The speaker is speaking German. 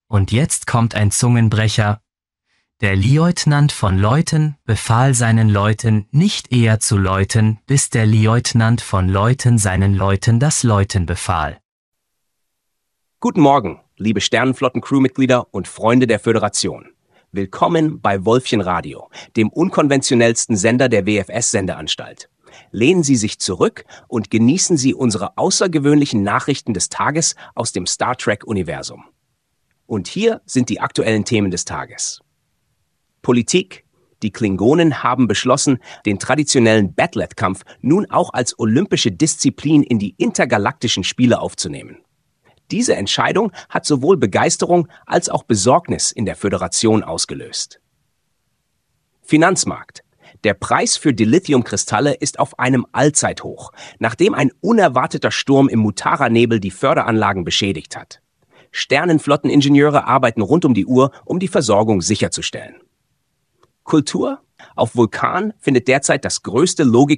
Und jetzt kommt ein Zungenbrecher. Der Lieutenant von Leuten befahl seinen Leuten, nicht eher zu läuten, bis der Lieutenant von Leuten seinen Leuten das Läuten befahl. Guten Morgen, liebe Sternenflotten-Crewmitglieder und Freunde der Föderation. Willkommen bei Wolfchen Radio, dem unkonventionellsten Sender der WFS-Sendeanstalt. Lehnen Sie sich zurück und genießen Sie unsere außergewöhnlichen Nachrichten des Tages aus dem Star Trek-Universum. Und hier sind die aktuellen Themen des Tages. Politik. Die Klingonen haben beschlossen, den traditionellen Bat'leth-Kampf nun auch als olympische Disziplin in die intergalaktischen Spiele aufzunehmen. Diese Entscheidung hat sowohl Begeisterung als auch Besorgnis in der Föderation ausgelöst. Finanzmarkt. Der Preis für Dilithiumkristalle ist auf einem Allzeithoch, nachdem ein unerwarteter Sturm im Mutara-Nebel die Förderanlagen beschädigt hat. Sternenflotteningenieure arbeiten rund um die Uhr, um die Versorgung sicherzustellen. Kultur? Auf Vulkan findet derzeit das größte